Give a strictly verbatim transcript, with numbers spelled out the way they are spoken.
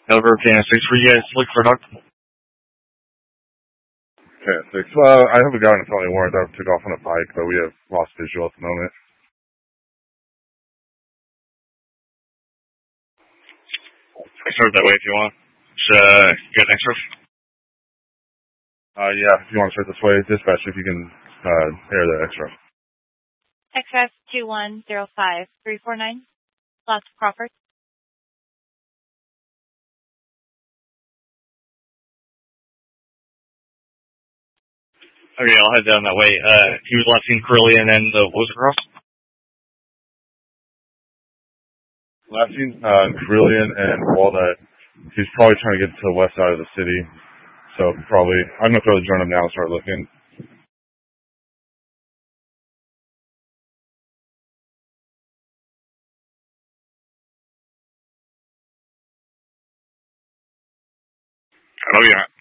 Over K N six for you guys. Look for Doc. K N six. Well, I have a guy in a felony warrant that took off on a bike, but we have lost visual at the moment. I start that way if you want. Should uh, get an extra? Uh, yeah, if you want to start this way, dispatch if you can uh, air the extra. X F two one zero five three four nine. Lots of Crawford. Okay, I'll head down that way. Uh, he was last seen Carillion and the, what was it, cross? Last seen uh, Carillion and Walnut. He's probably trying to get to the west side of the city. So probably, I'm going to throw the drone up now and start looking. Oh, yeah.